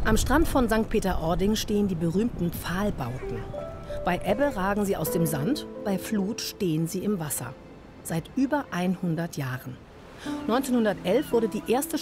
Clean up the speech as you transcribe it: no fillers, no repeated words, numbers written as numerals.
Am Strand von St. Peter-Ording stehen die berühmten Pfahlbauten. Bei Ebbe ragen sie aus dem Sand, bei Flut stehen sie im Wasser. Seit über 100 Jahren. 1911 wurde die erste